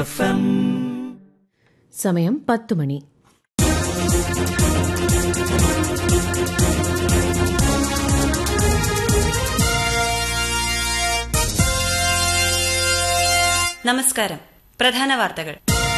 സമയം 10 മണി. നമസ്കാരം. പ്രധാന വാർത്തകൾ.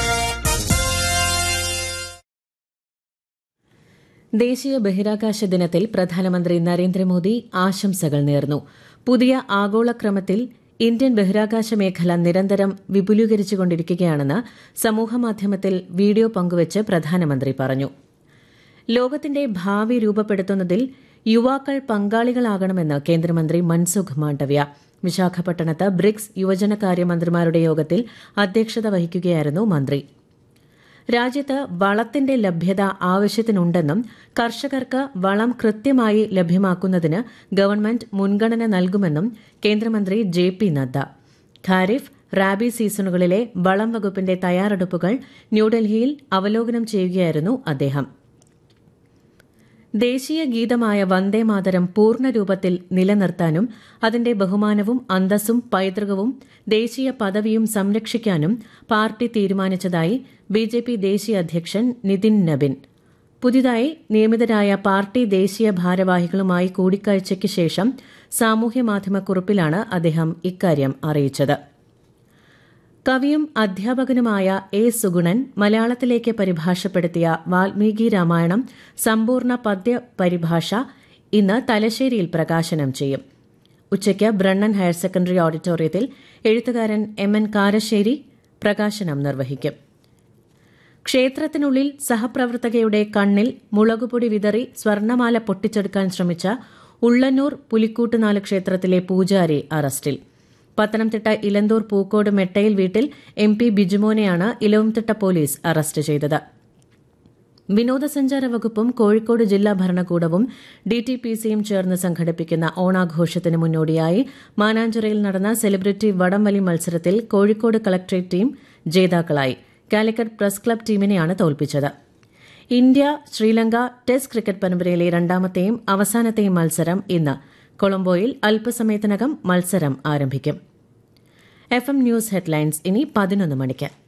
ദേശീയ ബഹിരാകാശ ദിനത്തിൽ പ്രധാനമന്ത്രി നരേന്ദ്രമോദി ആശംസകൾ നേർന്നു. പുതിയ ആഗോളക്രമത്തിൽ ഇന്ത്യൻ ബഹിരാകാശ മേഖല നിരന്തരം വിപുലീകരിച്ചുകൊണ്ടിരിക്കുകയാണെന്ന് സമൂഹമാധ്യമത്തിൽ വീഡിയോ പങ്കുവച്ച് പ്രധാനമന്ത്രി പറഞ്ഞു. ലോകത്തിന്റെ ഭാവി രൂപപ്പെടുത്തുന്നതിൽ യുവാക്കൾ പങ്കാളികളാകണമെന്ന് കേന്ദ്രമന്ത്രി മൻസുഖ് മാണ്ഡവ്യ വിശാഖപട്ടണത്ത് ബ്രിക്സ് യുവജനകാര്യമന്ത്രിമാരുടെ യോഗത്തിൽ അധ്യക്ഷത വഹിക്കുകയായിരുന്നു മന്ത്രി. രാജ്യത്ത് വളത്തിന്റെ ലഭ്യത ആവശ്യത്തിനുണ്ടെന്നും കർഷകർക്ക് വളം കൃത്യമായി ലഭ്യമാക്കുന്നതിന് ഗവൺമെന്റ് മുൻഗണന നൽകുമെന്നും കേന്ദ്രമന്ത്രി ജെ.പി. നദ്ദ. ഖാരിഫ്, റാബി സീസണുകളിലെ വളം വകുപ്പിന്റെ തയ്യാറെടുപ്പുകൾ ന്യൂഡൽഹിയിൽ അവലോകനം ചെയ്യുകയായിരുന്നു അദ്ദേഹം. ദേശീയ ഗീതമായ വന്ദേമാതരം പൂർണ്ണരൂപത്തിൽ നിലനിർത്താനും അതിന്റെ ബഹുമാനവും അന്തസ്സും പൈതൃകവും ദേശീയ പദവിയും സംരക്ഷിക്കാനും പാർട്ടി തീരുമാനിച്ചതായി ബിജെപി ദേശീയ അധ്യക്ഷൻ നിതിൻ നബിൻ. പുതിയതായി നിയമിതരായ പാർട്ടി ദേശീയ ഭാരവാഹികളുമായി കൂടിക്കാഴ്ചയ്ക്ക് ശേഷം സാമൂഹ്യമാധ്യമക്കുറിപ്പിലാണ് അദ്ദേഹം ഇക്കാര്യം അറിയിച്ചത്. കവിയും അധ്യാപകനുമായ എ. സുഗുണൻ മലയാളത്തിലേക്ക് പരിഭാഷപ്പെടുത്തിയ വാൽമീകി രാമായണം സമ്പൂർണ്ണ പദ്യ പരിഭാഷ ഇന്ന് തലശ്ശേരിയിൽ പ്രകാശനം ചെയ്യും. ഉച്ചയ്ക്ക് ബ്രണ്ണൻ ഹയർ സെക്കൻഡറി ഓഡിറ്റോറിയത്തിൽ എഴുത്തുകാരൻ എം.എൻ. കാരശ്ശേരി പ്രകാശനം നിർവഹിക്കും. ക്ഷേത്രത്തിനുള്ളിൽ സഹപ്രവർത്തകയുടെ കണ്ണിൽ മുളകുപൊടി വിതറി സ്വർണ്ണമാല പൊട്ടിച്ചെടുക്കാൻ ശ്രമിച്ച ഉള്ളന്നൂർ പുലിക്കൂട്ടുനാല് ക്ഷേത്രത്തിലെ പൂജാരി അറസ്റ്റിൽ. പത്തനംതിട്ട ഇലന്തൂർ പൂക്കോട് മെട്ടയിൽ വീട്ടിൽ എം.പി. ബിജുമോനെയാണ് ഇലവുംതിട്ട പോലീസ് അറസ്റ്റ് ചെയ്തത്. വിനോദസഞ്ചാര വകുപ്പും കോഴിക്കോട് ജില്ലാ ഭരണകൂടവും ഡിടിപിസിയും ചേർന്ന് സംഘടിപ്പിക്കുന്ന ഓണാഘോഷത്തിന് മുന്നോടിയായി മാനാഞ്ചിറയിൽ നടന്ന സെലിബ്രിറ്റി വടംവലി മത്സരത്തിൽ കോഴിക്കോട് കളക്ടറേറ്റ് ടീം ജേതാക്കളായി. കാലിക്കറ്റ് പ്രസ് ക്ലബ് ടീമിനെയാണ് തോൽപ്പിച്ചത്. ഇന്ത്യ ശ്രീലങ്ക ടെസ്റ്റ് ക്രിക്കറ്റ് പരമ്പരയിലെ രണ്ടാമത്തെയും അവസാനത്തെയും മത്സരം ഇന്ന് കൊളംബോയിൽ അല്പസമയത്തിനകം മത്സരം ആരംഭിക്കും. FM ന്യൂസ് ഹെഡ്ലൈൻസ് ഇനി 11 മണിക്ക്.